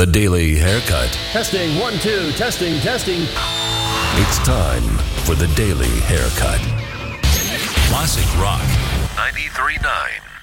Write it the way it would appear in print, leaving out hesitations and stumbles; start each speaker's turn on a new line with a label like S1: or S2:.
S1: The Daily Haircut.
S2: Testing, 1, 2, testing.
S1: It's time for The Daily Haircut.
S3: Classic Rock 93.9.